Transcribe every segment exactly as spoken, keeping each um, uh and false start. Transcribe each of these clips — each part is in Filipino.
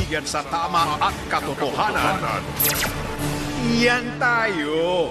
panindigan sa tama at katotohanan. Yan tayo.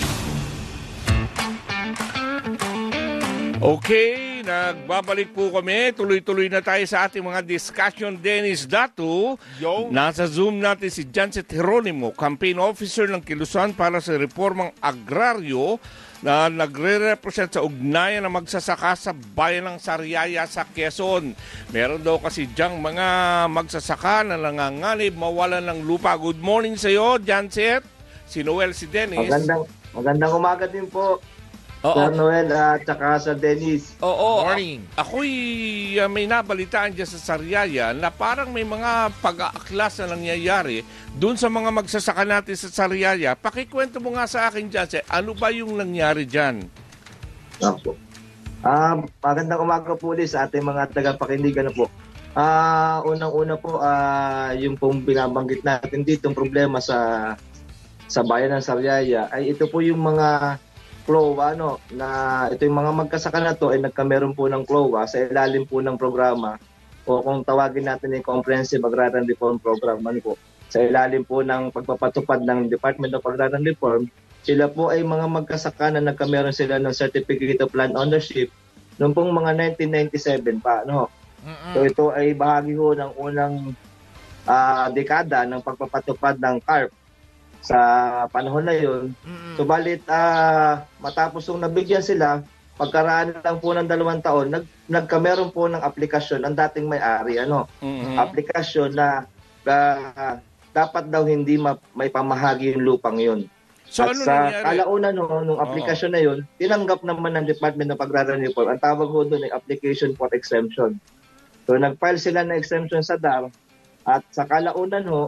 Okay, nagbabalik po kami. Tuloy-tuloy na tayo sa ating mga discussion. Dennis Datu, Yo. nasa Zoom natin si Janset Geronimo, campaign officer ng Kilusan para sa reformang agraryo na nagre-represent sa ugnayan na magsasaka sa bayan ng Sariaya sa Quezon. Meron daw kasi diyang mga magsasaka na nanganganib mawalan ng lupa. Good morning sa iyo, Janset. Si Noel, si Dennis. Magandang, magandang umaga din po. Oo. Sir Noel at uh, saka Sir Dennis. Oo. Morning. A- ako'y uh, may nabalitaan dyan sa Sariaya na parang may mga pag-aaklas na nangyayari doon sa mga magsasaka natin sa Sariaya. Pakikwento mo nga sa akin dyan, sir, ano ba yung nangyari dyan? Opo. Ah, magandang umaga po ulit sa ating mga tagapakinig. Ano po? Ah, unang-una po, ah, yung pong binabanggit natin dito, yung problema sa sa bayan ng Sariaya, ay ito po yung mga CLOA, ano, na ito yung mga magkasaka na to ay nagkameron po ng CLOA sa ilalim po ng programa o kung tawagin natin yung Comprehensive Agrarian Reform Program, ano po, sa ilalim po ng pagpapatupad ng Department of Agrarian Reform. Sila po ay mga magkasaka na nagkameron sila ng Certificate of Land Ownership noong pong mga nineteen ninety-seven pa, no? Mm-mm. So ito ay bahagi ho ng unang ah, dekada ng pagpapatupad ng C A R P sa panahon na yun. Mm-mm. Subalit ah, matapos yung nabigyan sila, pagkaraan lang po ng dalawang taon, nag, nagkameron po ng aplikasyon ang dating may-ari, ano? Mhm. Aplikasyon na ah, dapat daw hindi ma- may pamahagi yung lupang yun. So At ano sa nangyari? kalaunan no, nung aplikasyon na yun, tinanggap naman ng Department of Agrarian Reform. Ang tawag ho doon ay application for exemption. So nag-file sila ng exemption sa D A R at sa kalaunan ho,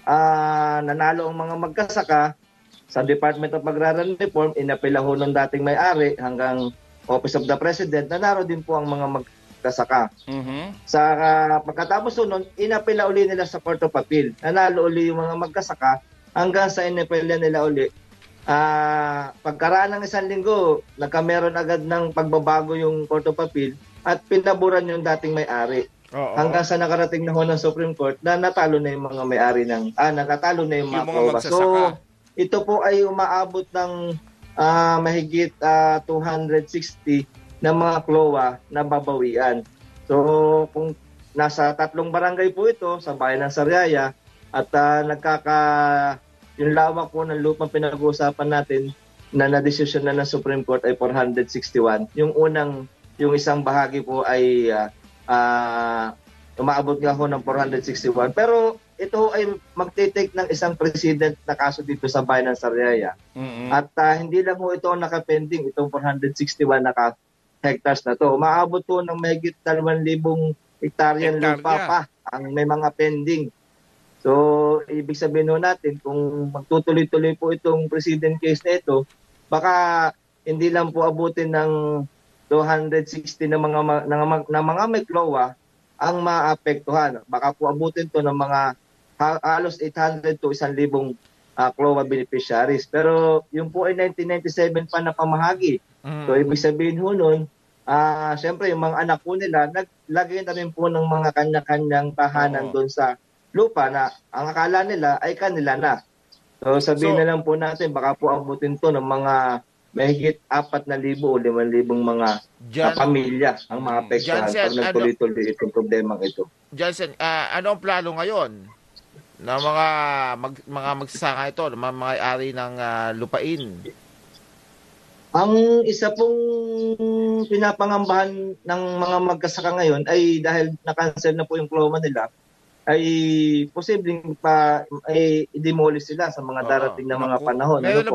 ah, nanalo ang mga magkasaka sa Department of Agrarian Reform, inapela ho ng dating may-ari hanggang Office of the President, nanalo din po ang mga magkasaka. Mhm. Sa uh, pagkatapos ho nun, inapela uli nila sa Court of Appeal. Nanalo uli yung mga magkasaka hanggang sa inapela nila uli. Ah, pagkaraan ng isang linggo, nagkameron agad ng pagbabago yung Court of Appeal at pinaburan yung dating may-ari. Oo. Hanggang sa nakarating na ho ng Supreme Court na natalo na yung mga may-ari ng, ah, nakatalo na yung mga Yung mga CLOA. magsasaka. So, ito po ay umaabot ng ah, mahigit ah, two hundred sixty na mga CLOA na babawian. So, kung nasa tatlong barangay po ito sa bayan ng Sariaya at ah, nagkaka yung lawak po ng lupang pinag-uusapan natin na na-desisyon na ng Supreme Court ay four hundred sixty-one. Yung unang, yung isang bahagi po ay ah, ah, umaabot nga ho ng four hundred sixty-one. Pero ito ay magtitake ng isang president na kaso dito sa bayan ng Sariaya. Mhm. At ah, hindi lang ho ito ang nakapending, itong four hundred sixty-one na ka- hectares na to. Umaabot po ng mahigit dalawang libong hektarya ng Hektarya. lupa pa ang may mga pending. So, ibig sabihin ho natin, kung magtutuloy-tuloy po itong president case na ito, baka hindi lang po abutin ng two hundred sixty na mga ma- na, mga- na mga may CLOA ang maapektuhan. Baka po abutin to ng mga ha- halos eight hundred to one thousand uh, CLOA beneficiaries. Pero yung po ay nineteen ninety-seven pa na pamahagi. Mm. So ibig sabihin ho nun, ah siyempre yung mga anak po nila, naglagay na rin po ng mga kanya-kanyang tahanan Oo. doon sa lupa na ang akala nila ay kanila na. So sabihin So- na lang po natin, baka po abutin to ng mga mahigit apat na libo o limang libong mga Jan- na pamilya ang maapektuhan Jansen, pag nagtuloy-tuloy itong problema ito. Johnson, ah, ano ang plano ngayon ng mga mag, mga magsasaka ito, ng mga may-ari ng ah, lupain? Ang isa pong pinapangambahan ng mga magkasaka ngayon ay dahil na-cancel na po yung CLOA nila, ay posibleng pa ay i-demolish sila sa mga Oo. darating na mga Naku. panahon. Ngayon Ano po?